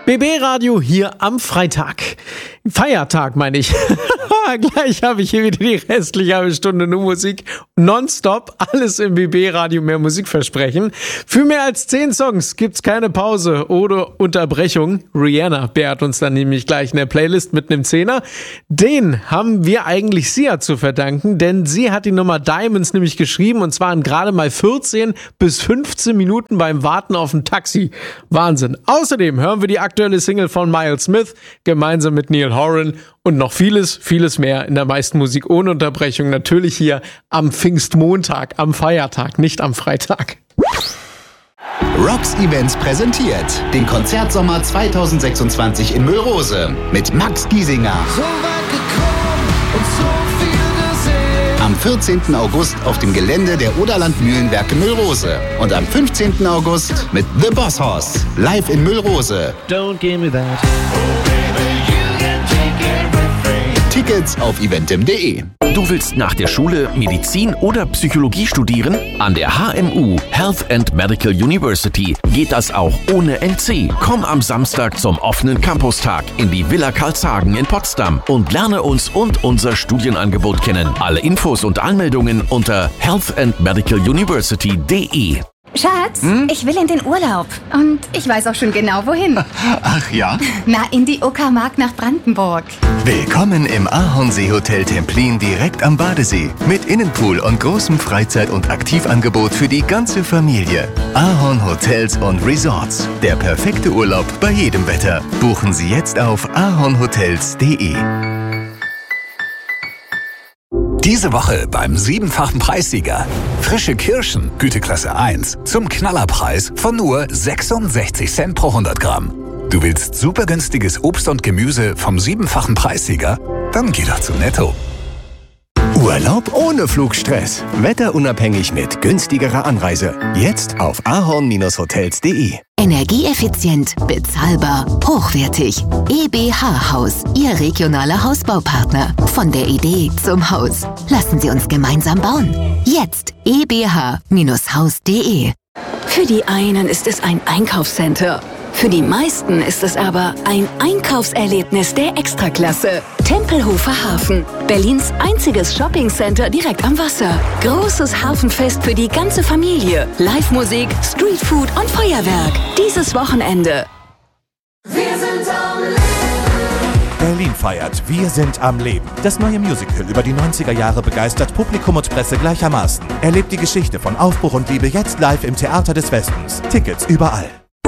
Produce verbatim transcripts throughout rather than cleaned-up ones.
B B-Radio hier am Freitag. Feiertag meine ich. Gleich habe ich hier wieder die restliche halbe Stunde nur Musik. Nonstop, alles im B B-Radio, mehr Musikversprechen. Für mehr als zehn Songs gibt's keine Pause oder Unterbrechung. Rihanna beehrt uns dann nämlich gleich in der Playlist mit einem Zehner. Den haben wir eigentlich Sia zu verdanken, denn sie hat die Nummer Diamonds nämlich geschrieben und zwar in gerade mal vierzehn bis fünfzehn Minuten beim Warten auf ein Taxi. Wahnsinn. Außerdem hören wir die aktuelle Single von Miles Smith gemeinsam mit Niall Horan und noch vieles, vieles mehr in der meisten Musik ohne Unterbrechung. Natürlich hier am Pfingstmontag, am Feiertag, nicht am Freitag. Rocks Events präsentiert den Konzertsommer zwanzig sechsundzwanzig in Müllrose mit Max Giesinger. So weit gekommen und so viel gesehen. Am vierzehnten August auf dem Gelände der Oderland Mühlenwerke Müllrose. Und am fünfzehnten August mit The Boss Hoss live in Müllrose. Don't give me that. Tickets auf eventim punkt de. Du willst nach der Schule Medizin oder Psychologie studieren? An der H M U Health and Medical University geht das auch ohne N C. Komm am Samstag zum offenen Campustag in die Villa Karlshagen in Potsdam und lerne uns und unser Studienangebot kennen. Alle Infos und Anmeldungen unter health and medical university punkt de. Schatz, hm? Ich will in den Urlaub. Und ich weiß auch schon genau, wohin. Ach ja? Na, in die Uckermark nach Brandenburg. Willkommen im Ahornsee-Hotel Templin direkt am Badesee. Mit Innenpool und großem Freizeit- und Aktivangebot für die ganze Familie. Ahorn Hotels und Resorts. Der perfekte Urlaub bei jedem Wetter. Buchen Sie jetzt auf ahornhotels punkt de. Diese Woche beim siebenfachen Preissieger. Frische Kirschen, Güteklasse eins, zum Knallerpreis von nur sechsundsechzig Cent pro hundert Gramm. Du willst super günstiges Obst und Gemüse vom siebenfachen Preissieger? Dann geh doch zu Netto. Urlaub ohne Flugstress. Wetterunabhängig mit günstigerer Anreise. Jetzt auf ahorn Bindestrich hotels punkt de. Energieeffizient, bezahlbar, hochwertig. E B H Haus, Ihr regionaler Hausbaupartner. Von der Idee zum Haus. Lassen Sie uns gemeinsam bauen. Jetzt e b h Bindestrich haus punkt de. Für die einen ist es ein Einkaufscenter. Für die meisten ist es aber ein Einkaufserlebnis der Extraklasse. Tempelhofer Hafen, Berlins einziges Shoppingcenter direkt am Wasser. Großes Hafenfest für die ganze Familie. Live-Musik, Streetfood und Feuerwerk. Dieses Wochenende. Wir sind am Leben. Berlin feiert Wir sind am Leben. Das neue Musical über die neunziger Jahre begeistert Publikum und Presse gleichermaßen. Erlebt die Geschichte von Aufbruch und Liebe jetzt live im Theater des Westens. Tickets überall.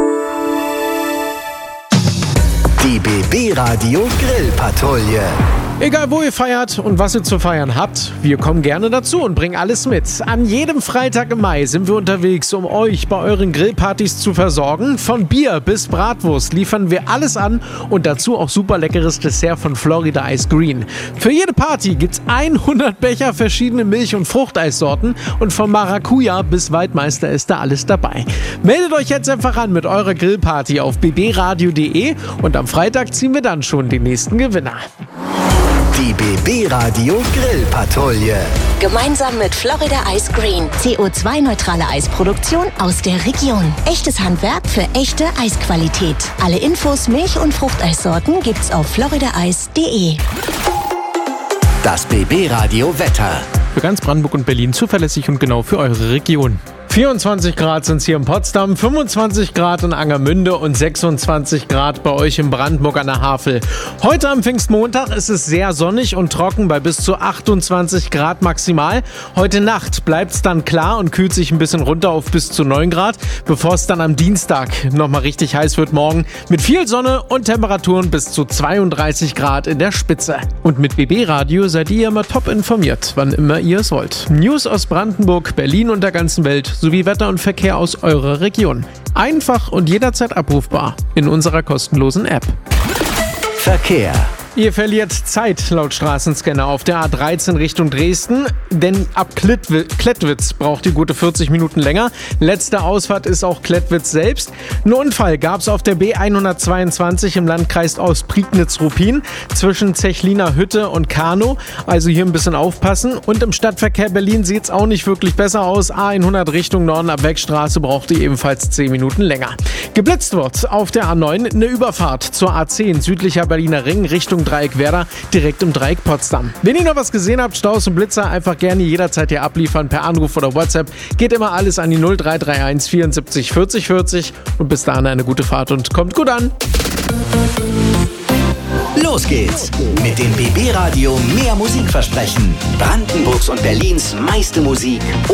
Die B B-Radio Grillpatrouille. Egal wo ihr feiert und was ihr zu feiern habt, wir kommen gerne dazu und bringen alles mit. An jedem Freitag im Mai sind wir unterwegs, um euch bei euren Grillpartys zu versorgen. Von Bier bis Bratwurst liefern wir alles an und dazu auch super leckeres Dessert von Florida Ice Green. Für jede Party gibt's hundert Becher verschiedene Milch- und Fruchteissorten und von Maracuja bis Waldmeister ist da alles dabei. Meldet euch jetzt einfach an mit eurer Grillparty auf b b radio punkt de und am Freitag ziehen wir dann schon den nächsten Gewinner. Die B B-Radio Grillpatrouille. Gemeinsam mit Florida Ice Green. C O zwei neutrale Eisproduktion aus der Region. Echtes Handwerk für echte Eisqualität. Alle Infos, Milch- und Fruchteissorten gibt's auf florida eis punkt de. Das B B-Radio Wetter. Für ganz Brandenburg und Berlin zuverlässig und genau für eure Region. vierundzwanzig Grad sind es hier in Potsdam, fünfundzwanzig Grad in Angermünde und sechsundzwanzig Grad bei euch in Brandenburg an der Havel. Heute am Pfingstmontag ist es sehr sonnig und trocken bei bis zu achtundzwanzig Grad maximal. Heute Nacht bleibt es dann klar und kühlt sich ein bisschen runter auf bis zu neun Grad, bevor es dann am Dienstag nochmal richtig heiß wird morgen mit viel Sonne und Temperaturen bis zu zweiunddreißig Grad in der Spitze. Und mit B B-Radio seid ihr immer top informiert, wann immer ihr es wollt. News aus Brandenburg, Berlin und der ganzen Welt sowie Wetter und Verkehr aus eurer Region. Einfach und jederzeit abrufbar in unserer kostenlosen App. Verkehr. Ihr verliert Zeit laut Straßenscanner auf der A dreizehn Richtung Dresden, denn ab Klettwitz braucht die gute vierzig Minuten länger. Letzte Ausfahrt ist auch Klettwitz selbst. Einen Unfall gab es auf der B hundertzweiundzwanzig im Landkreis Ostprignitz-Ruppin zwischen Zechliner Hütte und Kanow. Also hier ein bisschen aufpassen. Und im Stadtverkehr Berlin sieht es auch nicht wirklich besser aus. A hundert Richtung Norden ab Wegstraße brauchte ebenfalls zehn Minuten länger. Geblitzt wird auf der A neun eine Überfahrt zur A zehn südlicher Berliner Ring Richtung Dreieck Werder, direkt im Dreieck Potsdam. Wenn ihr noch was gesehen habt, Staus und Blitzer, einfach gerne jederzeit hier abliefern per Anruf oder WhatsApp. Geht immer alles an die null drei drei eins vierundsiebzig vierzig vierzig und bis dahin eine gute Fahrt und kommt gut an. Los geht's mit dem B B Radio Mehr Musik versprechen. Brandenburgs und Berlins meiste Musik